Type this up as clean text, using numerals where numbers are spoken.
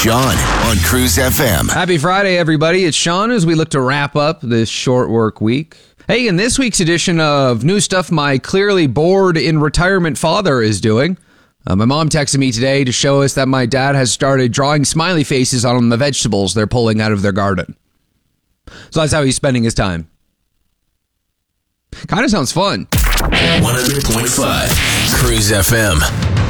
Sean on Cruise FM. Happy Friday, everybody. It's Sean as we look to wrap up this short work week. Hey, in this week's edition of New Stuff My Clearly Bored in Retirement Father is Doing, my mom texted me today to show us that my dad has started drawing smiley faces on the vegetables they're pulling out of their garden. So that's how he's spending his time. Kind of sounds fun. 100.5 Cruise FM.